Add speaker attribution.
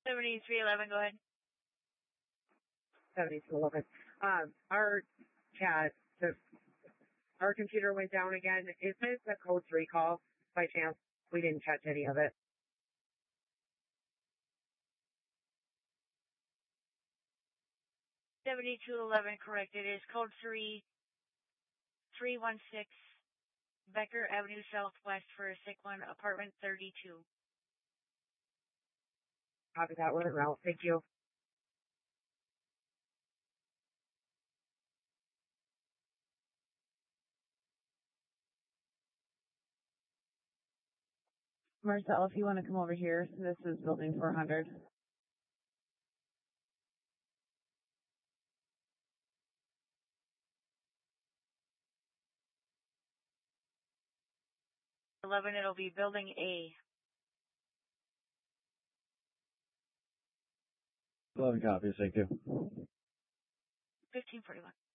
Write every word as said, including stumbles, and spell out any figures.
Speaker 1: seventy-three eleven, go ahead.
Speaker 2: seventy-two eleven. Um, our chat, the, our computer went down again. Is this a code three call by chance? We didn't catch any of it.
Speaker 1: seventy-two eleven, correct. It is code three, three one six, Becker Avenue Southwest for sick one, apartment thirty-two.
Speaker 2: Copy that one route. Thank you.
Speaker 3: Marcel, if you want to come over here, this is building four hundred.
Speaker 1: eleven, it'll be building A.
Speaker 4: eleven copies, thank you.
Speaker 1: fifteen forty-one.